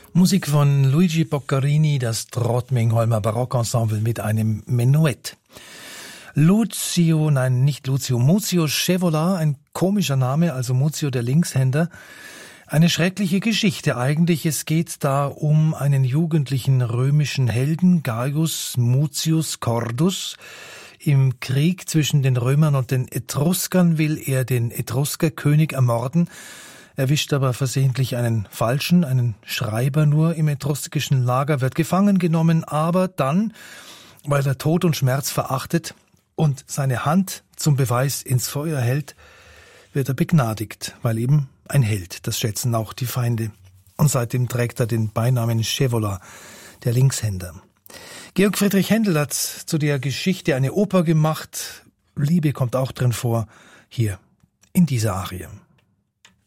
Musik von Luigi Boccherini, das Trotmingholmer Barockensemble mit einem Menuett. Muzio Scevola, ein komischer Name, also Muzio der Linkshänder. Eine schreckliche Geschichte eigentlich. Es geht da um einen jugendlichen römischen Helden, Gaius Mutius Cordus. Im Krieg zwischen den Römern und den Etruskern will er den Etruskerkönig ermorden, erwischt aber versehentlich einen Falschen, einen Schreiber nur im etruskischen Lager, wird gefangen genommen, aber dann, weil er Tod und Schmerz verachtet und seine Hand zum Beweis ins Feuer hält, wird er begnadigt, weil eben ein Held, das schätzen auch die Feinde. Und seitdem trägt er den Beinamen Scevola, der Linkshänder. Georg Friedrich Händel hat zu der Geschichte eine Oper gemacht. Liebe kommt auch drin vor, hier in dieser Arie.